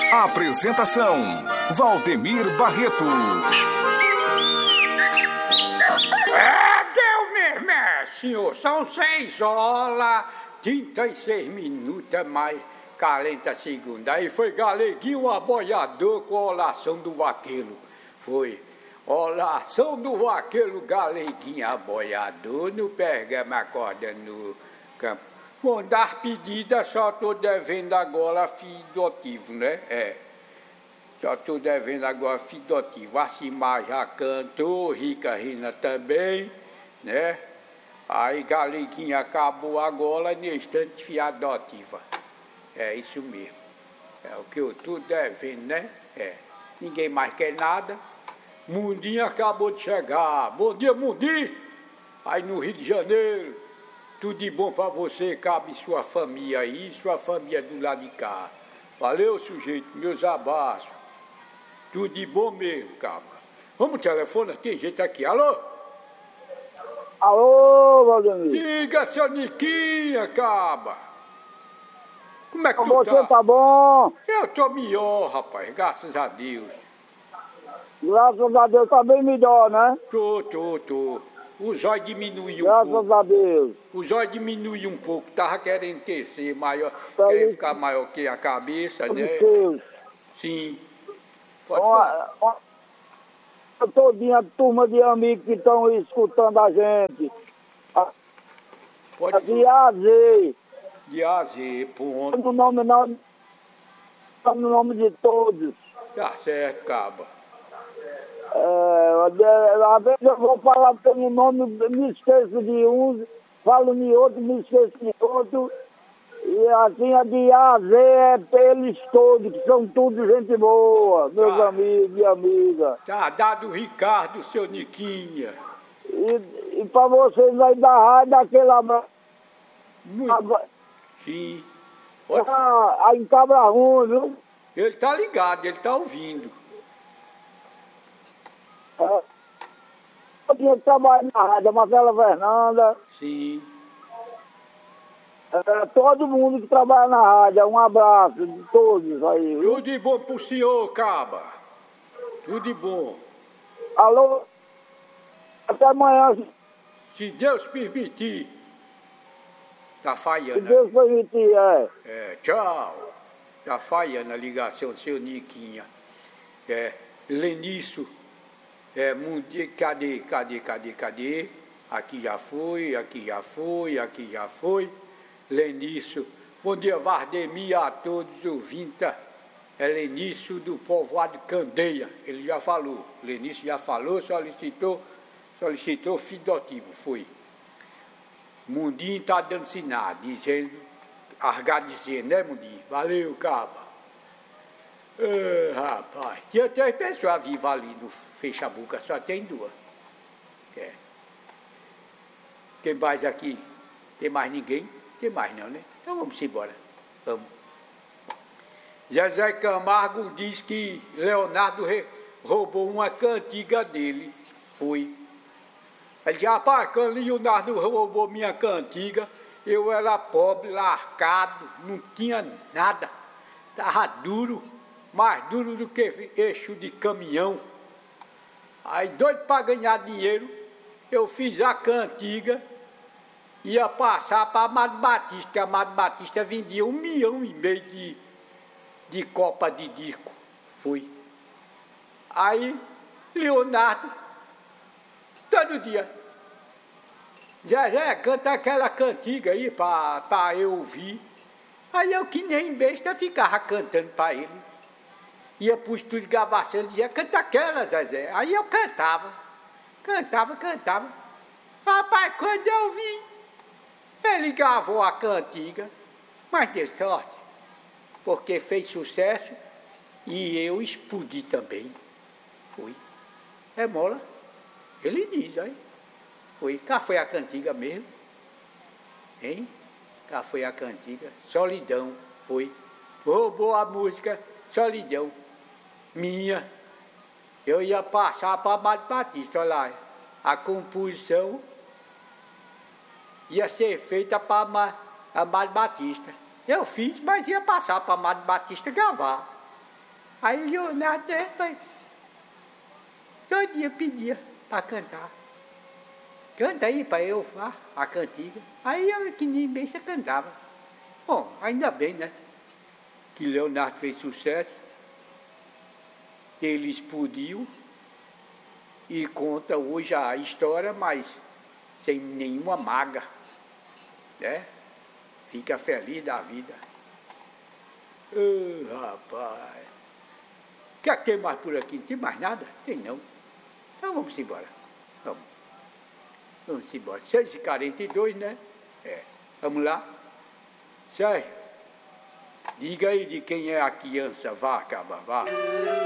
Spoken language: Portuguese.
Apresentação: Valdemir Barreto. Deus mesmo, senhor. São 6 horas, 36 minutos, mais 40 segundos. Aí foi Galeguinho aboiador com a olação do vaqueiro. Foi. Olação do vaqueiro Galeguinho aboiador no pergamo acorda no campo. Bom, das pedidas só estou devendo agora fidotivo, né? Só estou devendo agora fidotivo. Acimar já cantou, Rica Rina também, né? Aí Galeguinha acabou agora, no instante fiadotiva. É isso mesmo. É o que eu estou devendo, né? Ninguém mais quer nada. Mundinho acabou de chegar. Bom dia, Mundinho! Aí no Rio de Janeiro. Tudo de bom pra você, cabe sua família aí, sua família do lado de cá. Valeu, sujeito, meus abraços. Tudo de bom mesmo, caba. Vamos ao telefone, tem gente aqui. Alô? Alô, Valdemir. Diga, seu Niquinha, caba. Como é que tu você tá? Tá bom? Eu tô melhor, rapaz, graças a Deus. Graças a Deus tá bem melhor, né? Tô. O zóio diminuiu um Graças pouco. a Deus. O zóio diminuiu um pouco, tava querendo crescer maior, Tá querendo aí. ficar maior que a cabeça, né? Deus. Sim. Pode falar. Todinha a turma de amigos que estão escutando a gente. Pode De A a Z. De A a Z, ponto. No nome, no nome de todos. Tá certo, caba. Às vezes eu vou falar pelo nome, me esqueço de uns, falo de outro, me esqueço de outro. E assim, a de A a Z é eles todos, que são tudo gente boa, meus amigos e amigas. Tá dado o Ricardo, seu Niquinha. E para vocês aí da rádio, aquele abraço. Muito. Sim. Pode... Aí em Cabra Ruim, viu? Ele tá ligado, ele tá ouvindo. Eu tinha que trabalhar na rádio, a Marcela Fernanda. Sim. Todo mundo que trabalha na rádio, um abraço de todos aí, viu? Tudo de bom pro senhor, caba. Tudo de bom. Alô? Até amanhã, Se Deus permitir. Tá se falhando. Deus permitir, Tchau. Tá falhando a ligação, seu Niquinha. Lenício. Cadê? Aqui já foi. Lenício. Bom dia, Vardemir, a todos os ouvintes. É Lenício do povoado Candeia. Ele já falou. Lenício já falou, solicitou fidotivo, foi. Mundinho tá dando sinal, dizendo, né, Mundinho? Valeu, caba. Rapaz, tinha 3 pessoas vivas ali no Fechabuca, só tem 2. Tem mais aqui? Tem mais ninguém? Tem mais não, né? Então vamos embora. Vamos. Zezé Camargo diz que Leonardo roubou uma cantiga dele. Foi. Ele disse, rapaz, quando Leonardo roubou minha cantiga, eu era pobre, largado, não tinha nada. Tava duro. Mais duro do que eixo de caminhão. Aí, doido para ganhar dinheiro, eu fiz a cantiga, ia passar para Amado Batista, que Amado Batista vendia 1,5 milhão de copa de disco. Foi. Aí, Leonardo, todo dia, Zezé, canta aquela cantiga aí para eu ouvir. Aí eu, que nem besta, ficava cantando para ele. Ia pro estúdio de gravação e dizia, canta aquela, Zezé. Aí eu cantava. Rapaz, quando eu vi, ele gravou a cantiga, mas deu sorte, porque fez sucesso e eu explodi também. Foi. É mola. Ele diz, aí. Foi. Cá foi a cantiga mesmo. Hein? Cá foi a cantiga. Solidão. Foi. Roubou a música Solidão. Minha. Eu ia passar para Amado Batista, olha lá. A composição ia ser feita para Amado Batista. Eu fiz, mas ia passar para Amado Batista gravar. Aí Leonardo todo dia pedia para cantar. Canta aí para eu a cantiga. Aí eu que nem bem você cantava. Bom, ainda bem, né? Que Leonardo fez sucesso. Ele explodiu e conta hoje a história, mas sem nenhuma mágoa, né? Fica feliz da vida. Rapaz. Quer ter mais por aqui? Não tem mais nada? Tem não. Então vamos embora. Vamos embora. 6h42, né? Vamos lá. Sérgio, diga aí de quem é a criança. Vá, acaba, vá.